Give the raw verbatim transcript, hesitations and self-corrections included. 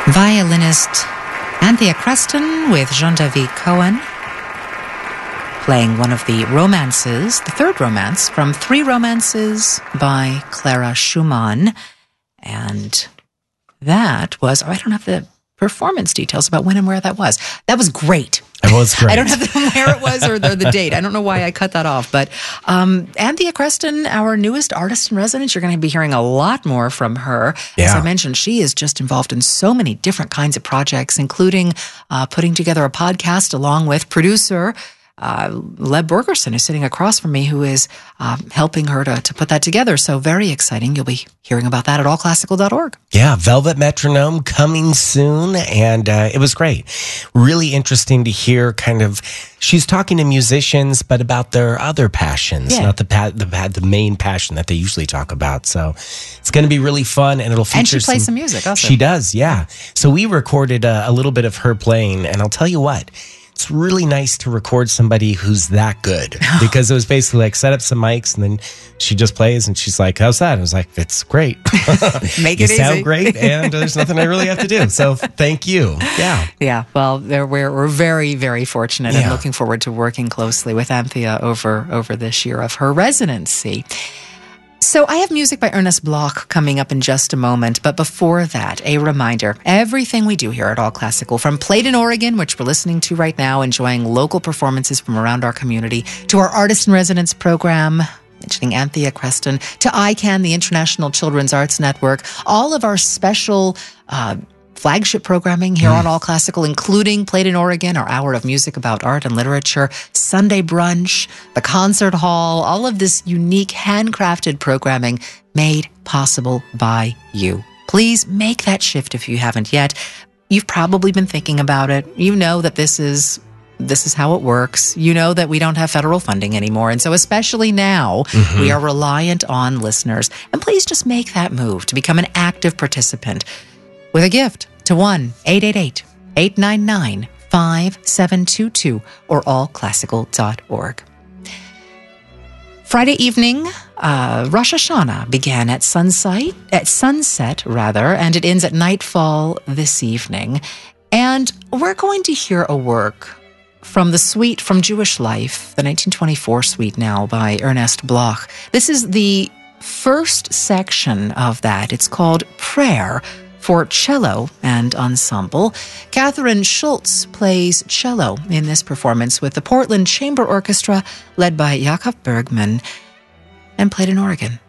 Violinist Anthea Creston with Jean-David Cohen playing one of the romances, the third romance from Three Romances by Clara Schumann. And that was, oh, I don't have the performance details about when and where that was. That was great. It was great. I don't have the, where it was or the, the date. I don't know why I cut that off. But um, Anthea Creston, our newest artist in residence, you're going to be hearing a lot more from her. Yeah. As I mentioned, she is just involved in so many different kinds of projects, including uh, putting together a podcast along with producer Uh, Leb Borgerson, who's sitting across from me, who is uh, helping her to, to put that together. So very exciting. You'll be hearing about that at all classical dot org. Yeah, Velvet Metronome coming soon. And uh, it was great. Really interesting to hear kind of, she's talking to musicians, but about their other passions, Yeah. not the, pa- the the main passion that they usually talk about. So it's going to be really fun, and it'll feature And she plays some, some music also. She does, yeah. So we recorded a, a little bit of her playing, and I'll tell you what, it's really nice to record somebody who's that good, because it was basically like set up some mics and then she just plays and she's like, how's that? I was like, it's great. Make you it sound easy. great, and there's nothing I really have to do. So thank you. Yeah. Yeah. Well, there, we're, we're very, very fortunate and Yeah. looking forward to working closely with Anthea over, over this year of her residency. So I have music by Ernest Bloch coming up in just a moment. But before that, a reminder, everything we do here at All Classical, from Played in Oregon, which we're listening to right now, enjoying local performances from around our community, to our Artist in Residence program, mentioning Anthea Creston, to I CAN, the International Children's Arts Network, all of our special uh, flagship programming here on All Classical, including Played in Oregon, our hour of music about art and literature, Sunday brunch, the concert hall, all of this unique handcrafted programming made possible by you. Please make that shift if you haven't yet. You've probably been thinking about it. You know that this is this is how it works. You know that we don't have federal funding anymore. And so especially now, mm-hmm. we are reliant on listeners. And please just make that move to become an active participant with a gift to one eight eight eight, eight nine nine, five seven two two or all classical dot org. Friday evening, uh, Rosh Hashanah began at sunset, at sunset rather, and it ends at nightfall this evening. And we're going to hear a work from the suite from Jewish Life, the nineteen twenty-four suite now by Ernest Bloch. This is the first section of that. It's called Prayer for cello and ensemble. Catherine Schultz plays cello in this performance with the Portland Chamber Orchestra led by Jakob Bergman and Played in Oregon.